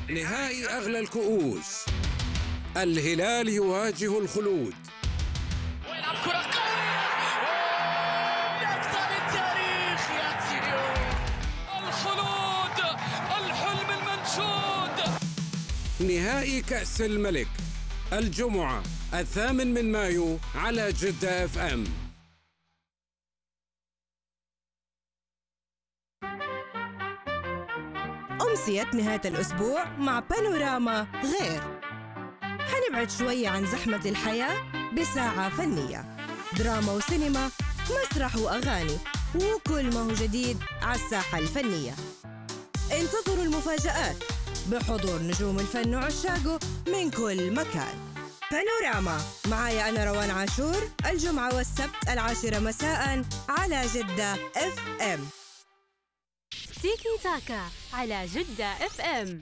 نهائي أغلى الكؤوس، الهلال يواجه الخلود. ويلعب كرة قوية، يكتب التاريخ يا تيريو. الخلود، الحلم المنشود. نهائي كأس الملك الجمعة 8 مايو على جدة اف ام. أمسية نهاية الأسبوع مع بانوراما غير. حنبعد شوية عن زحمة الحياة بساعة فنية، دراما وسينما، مسرح وأغاني، وكل ما هو جديد على الساحة الفنية. انتظروا المفاجآت بحضور نجوم الفن وعشاقه من كل مكان. بانوراما معايا أنا روان عاشور، الجمعة والسبت 10 مساء على جدة اف ام. تيكي تاكا على جدة اف ام.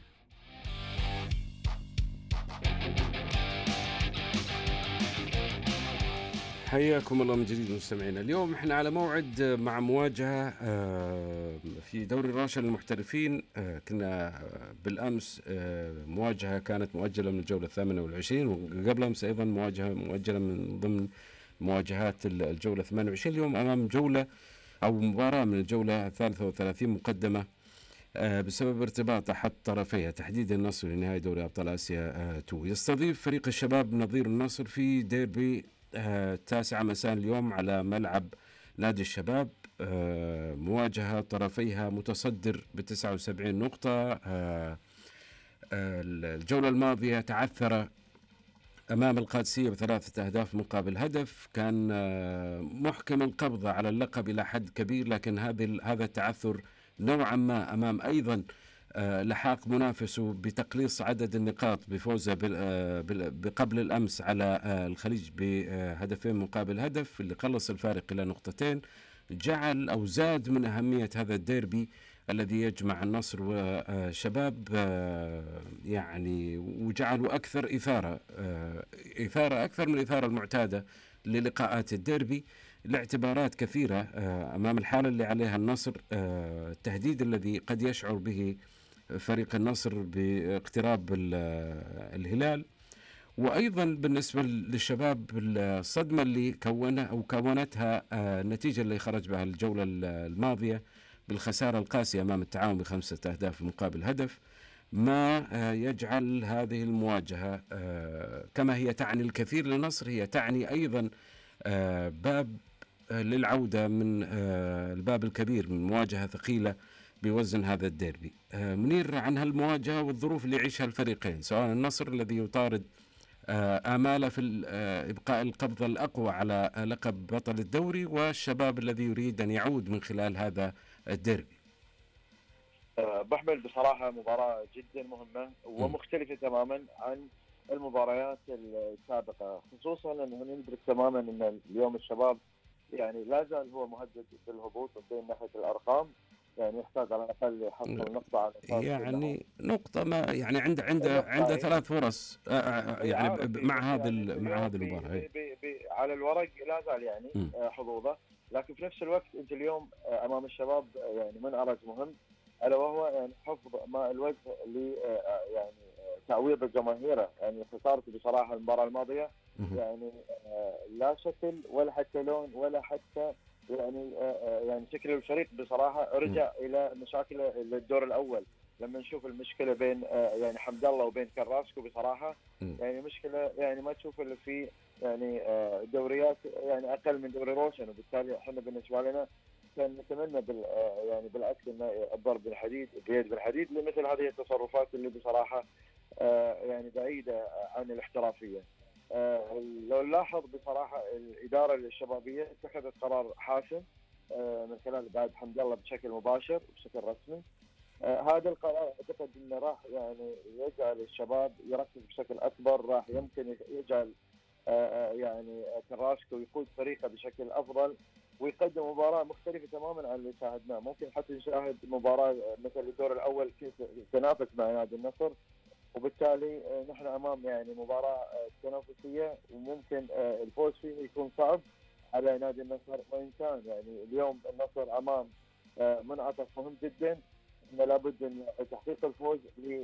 حياكم الله من جديد مستمعينا. اليوم احنا على موعد مع مواجهة في دوري الراشن للمحترفين. كنا بالأمس مواجهة كانت مؤجلة من الجولة 28، وقبل أمس أيضا مواجهة مؤجلة من ضمن مواجهات الجولة 28. اليوم أمام جولة أو مباراة من الجولة 33 مقدمة بسبب ارتباط أحد طرفيها، تحديد النصر لنهائي دوري أبطال آسيا 2. يستضيف فريق الشباب نظير النصر في ديربي 9 مساء اليوم على ملعب نادي الشباب. مواجهة طرفيها متصدر ب79 نقطة. الجولة الماضية تعثر أمام القادسية ب3 أهداف مقابل هدف. كان محكم القبضة على اللقب إلى حد كبير، لكن هذا التعثر نوعا ما أمام أيضا لحاق منافسه بتقليص عدد النقاط بفوزه بقبل الأمس على الخليج بهدفين مقابل هدف، اللي قلص الفارق إلى نقطتين، جعل أو زاد من أهمية هذا الديربي الذي يجمع النصر وشباب، يعني وجعله أكثر إثارة أكثر من الإثارة المعتادة للقاءات الديربي، لاعتبارات كثيرة أمام الحالة اللي عليها النصر، التهديد الذي قد يشعر به فريق النصر باقتراب الهلال، وأيضا بالنسبة للشباب الصدمة اللي كونتها النتيجة اللي خرج بها الجولة الماضية بالخسارة القاسية أمام التعاون ب5 أهداف مقابل هدف، ما يجعل هذه المواجهة كما هي تعني الكثير للنصر، هي تعني أيضا باب للعودة من الباب الكبير من مواجهة ثقيلة بوزن هذا الديربي. منير، عن هالمواجهة والظروف اللي يعيشها الفريقين، سواء النصر الذي يطارد آماله في إبقاء القبضة الأقوى على لقب بطل الدوري، والشباب الذي يريد أن يعود من خلال هذا الديربي. بحمل بصراحة مباراة جدا مهمة ومختلفة تماما عن المباريات السابقة، خصوصا أنه ندرك تماما أن اليوم الشباب يعني لا زال هو مهدد بالهبوط بين ناحية الأرقام، يعني يحتاج على الأقل يحصل نقطة على يعني نقطة، ما يعني عنده 3 فرص يعني مع هذه المباراة على الورق لا زال يعني حظوظه، لكن في نفس الوقت أنت اليوم أمام الشباب يعني من أرز مهم، ألا وهو يعني حفظ ماء الوجه يعني تعويض جماهيره. يعني خسارته بصراحة المباراة الماضية يعني لا شكل ولا حتى لون ولا حتى يعني شكل الفريق بصراحة رجع إلى مشاكل الدور الأول. لما نشوف المشكلة بين يعني حمد الله وبين كراسكو بصراحة يعني مشكلة يعني ما تشوف اللي في يعني دوريات يعني أقل من دوري روشن، وبالتالي احنا بالنسبة لنا كان نتمنى يعني بالعكس انه الضرب بالحديد بيد بالحديد لمثل هذه التصرفات اللي بصراحه يعني بعيده عن الاحترافيه. لو نلاحظ بصراحه الاداره الشبابيه اتخذت قرار حاسم من خلال بعد حمد الله بشكل مباشر وبشكل رسمي. هذا القرار اعتقد انه راح يعني يجعل الشباب يركز بشكل اكبر، راح يمكن يجعل يعني كراسكو يقود فريقه بشكل افضل ويقدم مباراة مختلفة تماما عن اللي شاهدناه. ممكن حتى نشاهد مباراة مثل الدور الأول كيف تنافس مع نادي النصر، وبالتالي نحن أمام يعني مباراة تنافسية وممكن الفوز فيه يكون صعب على نادي النصر، وإن كان يعني اليوم النصر أمام منعطف مهم جدا، لابد من تحقيق الفوز